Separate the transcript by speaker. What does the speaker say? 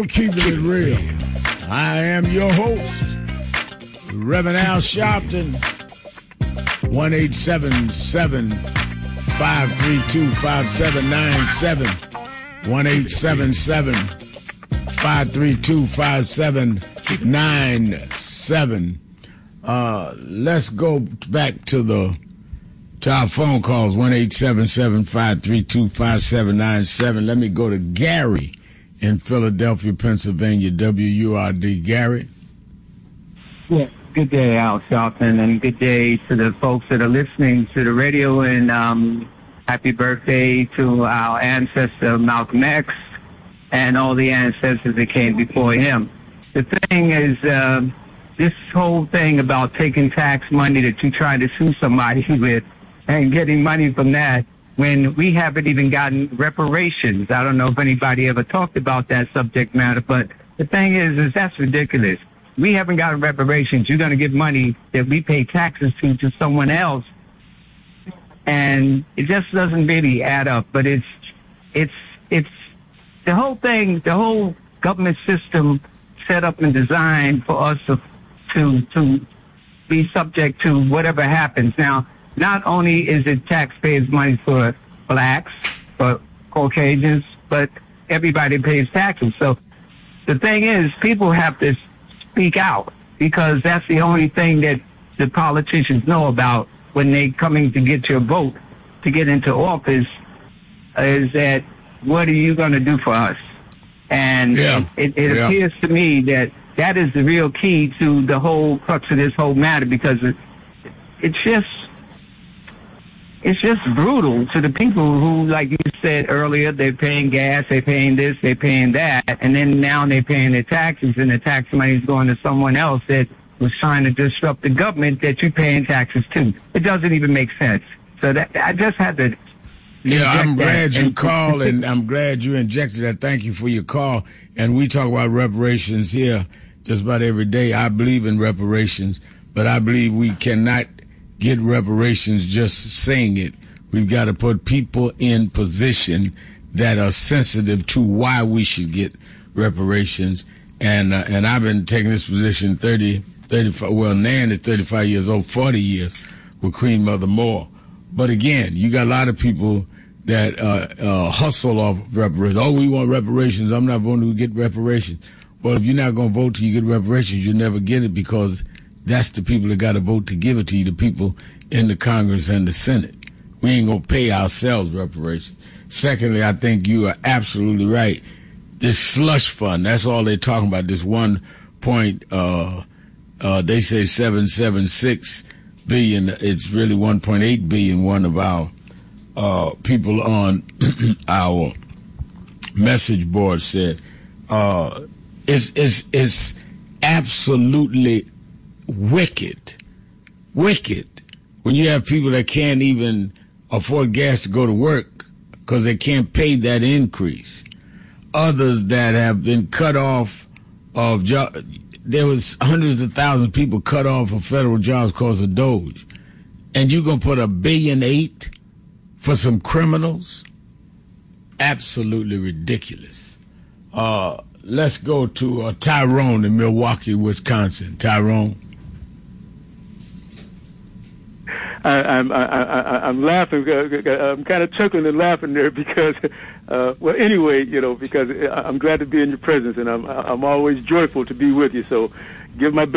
Speaker 1: show, Keeping It Real. I am your host, Reverend Al Sharpton. 1-877-532-5797. 1-877-532-5797. Let's go back to our phone calls. 1-877-532-5797. Let me go to Gary in Philadelphia, Pennsylvania. WURD. Gary.
Speaker 2: Yeah. Good day, Al Sharpton, and good day to the folks that are listening to the radio, and happy birthday to our ancestor Malcolm X and all the ancestors that came before him. The thing is, this whole thing about taking tax money that you try to sue somebody with and getting money from that when we haven't even gotten reparations. I don't know if anybody ever talked about that subject matter, but the thing is that's ridiculous. We haven't gotten reparations. You're going to give money that we pay taxes to someone else. And it just doesn't really add up. But it's the whole thing, the whole government system set up and designed for us to be subject to whatever happens. Now, not only is it taxpayers' money for blacks, for Caucasians, but everybody pays taxes. So the thing is, people have to speak out, because that's the only thing that the politicians know about when they coming to get your vote to get into office, is that what are you going to do for us? And it appears to me that is the real key to the whole crux of this whole matter, because it's just brutal to the people who, like you said earlier, they're paying gas, they're paying this, they're paying that, and then now they're paying their taxes, and the tax money is going to someone else that was trying to disrupt the government that you're paying taxes to. It doesn't even make sense. So that I just had to.
Speaker 1: Yeah, I'm glad you called, and I'm glad you injected that. Thank you for your call. And we talk about reparations here just about every day. I believe in reparations, but I believe we cannot get reparations just saying it. We've got to put people in position that are sensitive to why we should get reparations. And I've been taking this position 35, well, Nan is 35 years old, 40 years with Queen Mother Moore. But again, you got a lot of people that hustle off reparations. Oh, we want reparations. I'm not voting to get reparations. Well, if you're not going to vote till you get reparations, you'll never get it, because that's the people that got to vote to give it to you, the people in the Congress and the Senate. We ain't going to pay ourselves reparations. Secondly, I think you are absolutely right. This slush fund, that's all they're talking about, this 1 point, they say 776 billion. It's really 1.8 billion. One of our people on our message board said, it's absolutely wicked when you have people that can't even afford gas to go to work because they can't pay that increase. Others that have been cut off of jobs. There was hundreds of thousands of people cut off of federal jobs because of Doge. And you're going to put $1.8 billion for some criminals? Absolutely ridiculous. Let's go to Tyrone in Milwaukee, Wisconsin. Tyrone.
Speaker 3: I'm laughing. I'm kind of chuckling and laughing there because, well, anyway, because I'm glad to be in your presence, and I'm always joyful to be with you. So, give my best.